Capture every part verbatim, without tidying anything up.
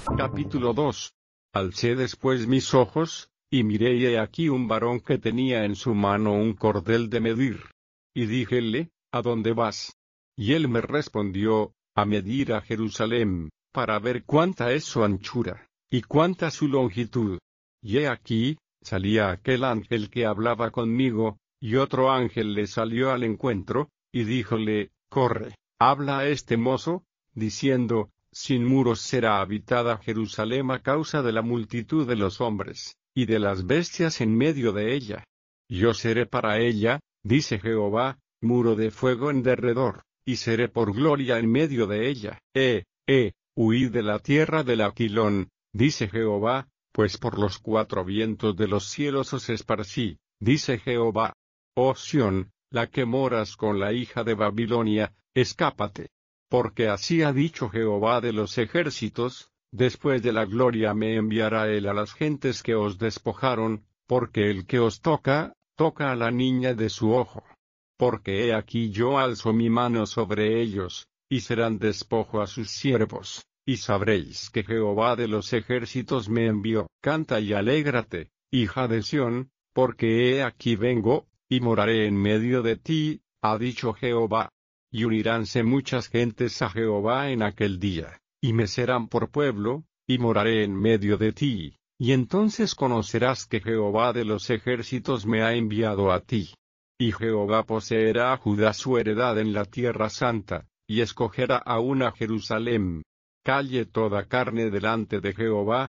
Capítulo dos. Alcé después mis ojos, y miré y he aquí un varón que tenía en su mano un cordel de medir. Y díjele, ¿a dónde vas? Y él me respondió, a medir a Jerusalén, para ver cuánta es su anchura, y cuánta su longitud. Y he aquí, salía aquel ángel que hablaba conmigo, y otro ángel le salió al encuentro, y díjole, corre, habla a este mozo, diciendo, sin muros será habitada Jerusalén a causa de la multitud de los hombres, y de las bestias en medio de ella. Yo seré para ella, dice Jehová, muro de fuego en derredor, y seré por gloria en medio de ella. Eh, eh, huid de la tierra del Aquilón, dice Jehová, pues por los cuatro vientos de los cielos os esparcí, dice Jehová. Oh Sión, la que moras con la hija de Babilonia, escápate. Porque así ha dicho Jehová de los ejércitos, después de la gloria me enviará él a las gentes que os despojaron, porque el que os toca, toca a la niña de su ojo. Porque he aquí yo alzo mi mano sobre ellos, y serán despojo a sus siervos, y sabréis que Jehová de los ejércitos me envió. Canta y alégrate, hija de Sión, porque he aquí vengo, y moraré en medio de ti, ha dicho Jehová. Y uniránse muchas gentes a Jehová en aquel día, y me serán por pueblo, y moraré en medio de ti, y entonces conocerás que Jehová de los ejércitos me ha enviado a ti. Y Jehová poseerá a Judá su heredad en la tierra santa, y escogerá aún a Jerusalén. Calle toda carne delante de Jehová.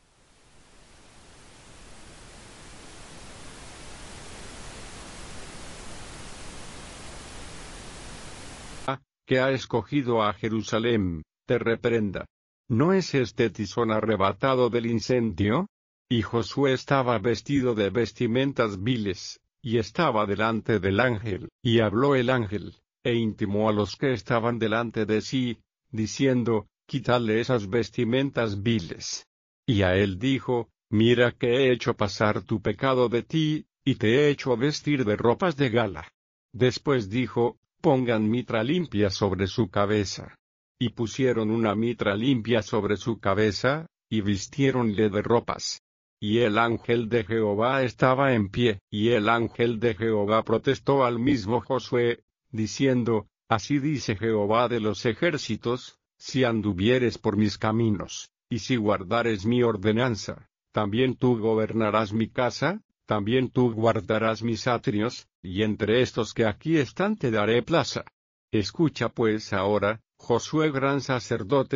Que ha escogido a Jerusalén, te reprenda. ¿No es este tizón arrebatado del incendio? Y Josué estaba vestido de vestimentas viles, y estaba delante del ángel, y habló el ángel, e intimó a los que estaban delante de sí, diciendo, quitadle esas vestimentas viles. Y a él dijo, mira que he hecho pasar tu pecado de ti, y te he hecho vestir de ropas de gala. Después dijo, pongan mitra limpia sobre su cabeza. Y pusieron una mitra limpia sobre su cabeza, y vistiéronle de ropas. Y el ángel de Jehová estaba en pie, y el ángel de Jehová protestó al mismo Josué, diciendo, así dice Jehová de los ejércitos, si anduvieres por mis caminos, y si guardares mi ordenanza, también tú gobernarás mi casa, también tú guardarás mis atrios, y entre estos que aquí están te daré plaza. Escucha pues ahora, Josué gran sacerdote,